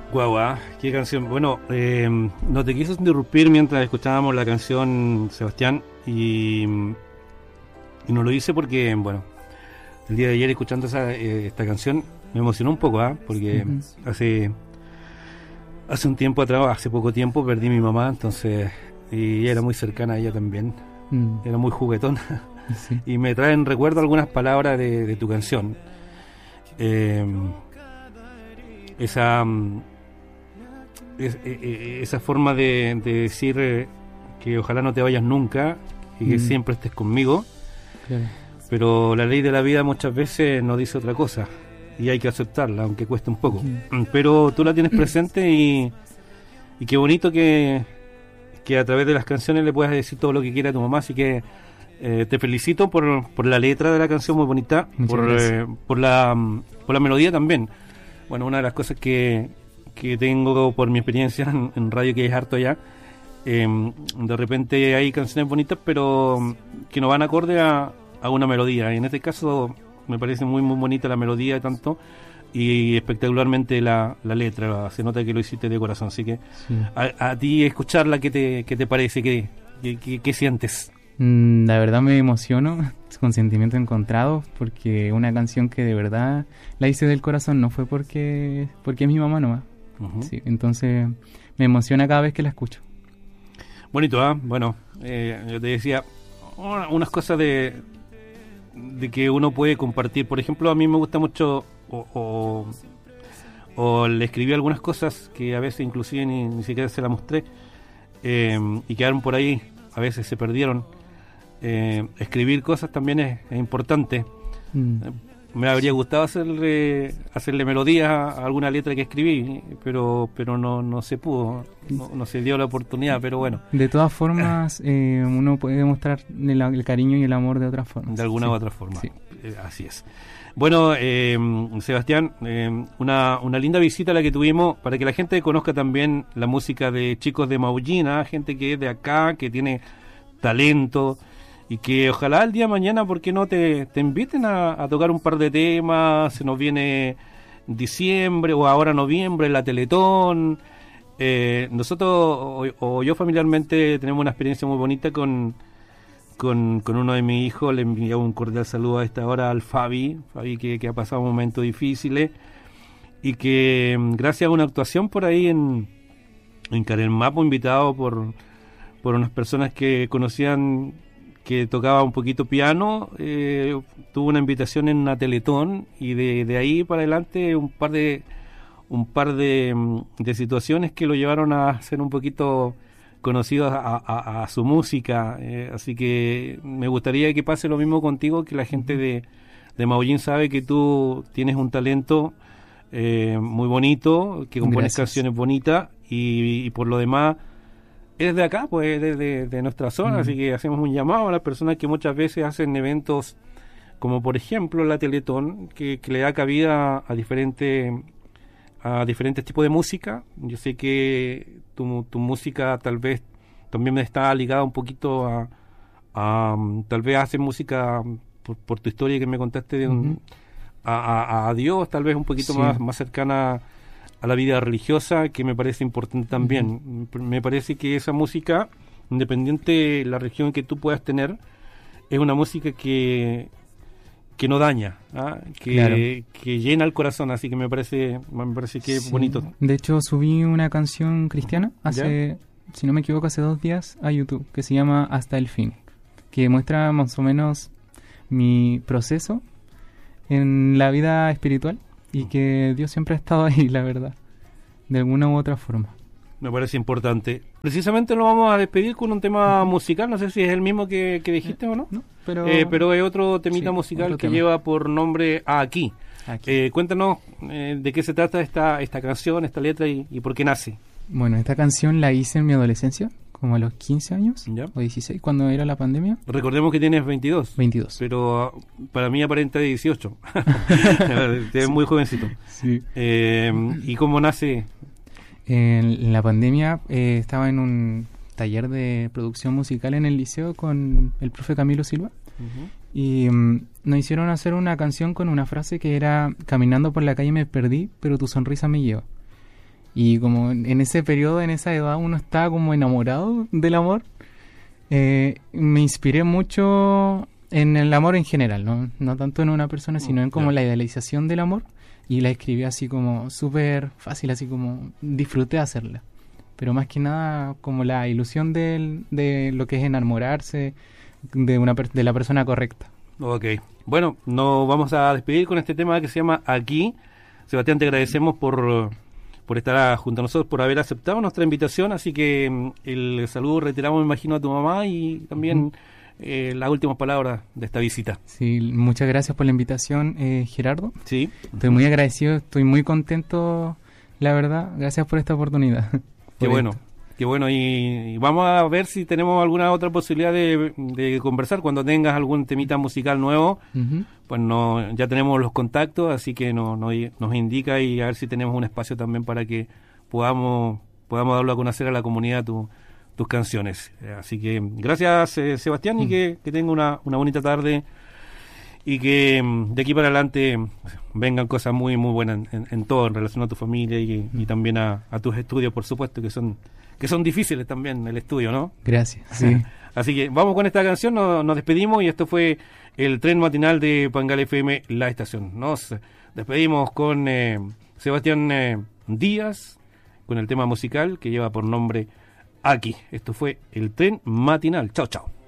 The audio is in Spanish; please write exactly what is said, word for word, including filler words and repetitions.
Guau, ah, qué canción. Bueno, eh, no te quise interrumpir mientras escuchábamos la canción, Sebastián, y, y no lo hice porque, bueno, el día de ayer escuchando esa, eh, esta canción me emocionó un poco, ¿ah? Porque uh-huh. hace hace un tiempo atrás, hace poco tiempo, perdí a mi mamá, entonces, y ella era muy cercana a ella también, uh-huh. era muy juguetona, sí. Y me traen recuerdo algunas palabras de, de tu canción. Eh, esa... Es, eh, esa forma de, de decir eh, que ojalá no te vayas nunca y que mm. siempre estés conmigo, claro. Pero la ley de la vida muchas veces nos dice otra cosa y hay que aceptarla, aunque cueste un poco, mm. pero tú la tienes presente y, y qué bonito que, que a través de las canciones le puedas decir todo lo que quiera a tu mamá, así que eh, te felicito por, por la letra de la canción, muy bonita, por, eh, por, la, por la melodía también. Bueno, una de las cosas que que tengo por mi experiencia en, en radio, que es harto ya, eh, de repente hay canciones bonitas pero que no van acorde a, a una melodía, y en este caso me parece muy muy bonita la melodía de tanto y espectacularmente la, la letra, se nota que lo hiciste de corazón, así que sí. a, a ti escucharla, ¿qué te, qué te parece? ¿Qué, qué, qué, qué sientes? Mm, la verdad me emociono, con sentimientos encontrados, porque una canción que de verdad la hice del corazón, no fue porque, porque es mi mamá nomás. Uh-huh. Sí, entonces me emociona cada vez que la escucho. Bonito, ¿ah? ¿eh? Bueno, eh, yo te decía una, unas cosas de de que uno puede compartir. Por ejemplo, a mí me gusta mucho o, o, o le escribí algunas cosas que a veces inclusive ni, ni siquiera se las mostré eh, y quedaron por ahí, a veces se perdieron. Eh, escribir cosas también es, es importante. Mm. Me habría gustado hacerle hacerle melodía a alguna letra que escribí, pero pero no no se pudo, no, no se dio la oportunidad, pero bueno. De todas formas, eh, uno puede demostrar el, el cariño y el amor de otra forma. De alguna sí. u otra forma, sí. eh, así es. Bueno, eh, Sebastián, eh, una, una linda visita la que tuvimos, para que la gente conozca también la música de chicos de Maullín, ¿eh? Gente que es de acá, que tiene talento, y que ojalá el día de mañana, ¿por qué no te, te inviten a, a tocar un par de temas? Se nos viene diciembre o ahora noviembre, la Teletón. Eh, nosotros, o, o yo familiarmente, tenemos una experiencia muy bonita con, con, con uno de mis hijos. Le envío un cordial saludo a esta hora al Fabi, Fabi que, que ha pasado momentos difíciles y que gracias a una actuación por ahí en, en Carelmapo, invitado por, por unas personas que conocían, que tocaba un poquito piano, eh, tuvo una invitación en una Teletón y de, de ahí para adelante un par de un par de, de situaciones que lo llevaron a ser un poquito conocido a, a, a su música, eh, así que me gustaría que pase lo mismo contigo, que la gente de, de Maullín sabe que tú tienes un talento eh, muy bonito, que compones canciones bonitas y, y por lo demás es de acá, pues de, de, de nuestra zona, mm. así que hacemos un llamado a las personas que muchas veces hacen eventos como por ejemplo la Teletón, que, que le da cabida a diferentes a diferentes tipos de música. Yo sé que tu, tu música tal vez también está ligada un poquito a, a tal vez haces música por, por tu historia que me contaste de un, mm-hmm. a, a, a Dios, tal vez un poquito sí. más, más cercana a la vida religiosa, que me parece importante también. Uh-huh. Me parece que esa música, independiente de la región que tú puedas tener, es una música que que no daña, ¿ah? que, claro. que llena el corazón, así que me parece me parece que es sí. bonito. De hecho, subí una canción cristiana hace, ¿ya? si no me equivoco, hace dos días a YouTube, que se llama Hasta el Fin, que muestra más o menos mi proceso en la vida espiritual. Y que Dios siempre ha estado ahí, la verdad, de alguna u otra forma. Me parece importante. Precisamente nos vamos a despedir con un tema musical, no sé si es el mismo que, que dijiste o no, no pero, eh, pero es otro temita sí, musical otro que tema. Lleva por nombre Aquí. Aquí. Eh, cuéntanos eh, de qué se trata esta, esta canción, esta letra y, y por qué nace. Bueno, esta canción la hice en mi adolescencia, como a los quince años, ¿ya? O dieciséis, cuando era la pandemia. Recordemos que tienes veintidós. veintidós. Pero uh, para mí aparenta de dieciocho. Te ves muy jovencito. Sí. Eh, ¿Y cómo nace? En la pandemia eh, estaba en un taller de producción musical en el liceo con el profe Camilo Silva. Uh-huh. Y um, nos hicieron hacer una canción con una frase que era: caminando por la calle me perdí, pero tu sonrisa me lleva. Y como en ese periodo, en esa edad, uno está como enamorado del amor, eh, me inspiré mucho en el amor en general, ¿no? No tanto en una persona, sino en como Ya. la idealización del amor. Y la escribí así como súper fácil, así como disfruté hacerla. Pero más que nada como la ilusión del, de lo que es enamorarse de, una, per- de la persona correcta. Ok. Bueno, nos vamos a despedir con este tema que se llama Aquí. Sebastián, te agradecemos por, por estar junto a nosotros, por haber aceptado nuestra invitación. Así que mm, el saludo reiteramos, me imagino, a tu mamá y también Ujú. eh, las últimas palabras de esta visita. Sí, muchas gracias por la invitación, eh, Gerardo. Sí. Estoy muy agradecido, estoy muy contento, la verdad. Gracias por esta oportunidad. Qué Por bueno. esto. Qué bueno, y, y vamos a ver si tenemos alguna otra posibilidad de, de conversar cuando tengas algún temita musical nuevo. Ujú. Pues no, ya tenemos los contactos, así que no, no- nos indica y a ver si tenemos un espacio también para que podamos podamos darlo a conocer a la comunidad tu- tus canciones. Eh, Así que gracias, eh, Sebastián, y Mm. que, que tenga una, una bonita tarde y que mm, de aquí para adelante mm, vengan cosas muy muy buenas en, en todo, en relación a tu familia y, y también a, a tus estudios, por supuesto, que son que son difíciles también el estudio, ¿no? Gracias, sí. Así que vamos con esta canción, nos, nos despedimos y esto fue el tren matinal de Pangal F M, La Estación. Nos despedimos con eh, Sebastián eh, Díaz, con el tema musical que lleva por nombre Aquí. Esto fue el tren matinal. Chao, chao.